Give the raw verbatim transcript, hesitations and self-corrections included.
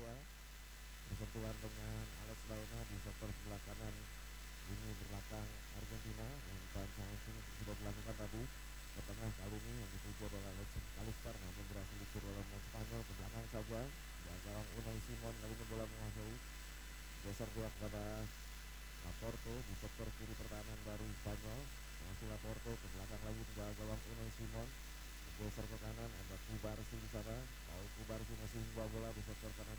kedua bersentuhan dengan Alex Launa di sektor sebelah kanan ini belakang Argentina, dan umpan langsung sudah dilakukan tadi ke tengah kali ini yang dituju oleh Alex Alistar, namun berhasil dikur oleh Spanyol ke belakang saja dan gawang Unai Simon kali ini bola menguasai geser bola kepada Laporto di sektor kiri pertahanan baru Spanyol. Masih Laporto ke belakang lagi ke gawang Unai Simon, geser ke kanan ada Kubarsi di sana. Lalu Kubarsi masih membawa bola di sektor kanan